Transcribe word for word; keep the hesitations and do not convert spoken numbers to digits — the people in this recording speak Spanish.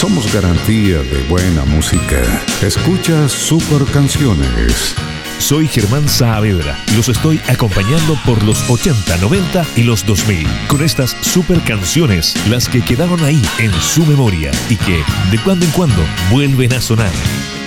somos garantía de buena música. Escucha Super Canciones. Soy Germán Saavedra y los estoy acompañando por los ochenta, noventa y los dos mil con estas super canciones, las que quedaron ahí en su memoria y que de cuando en cuando vuelven a sonar.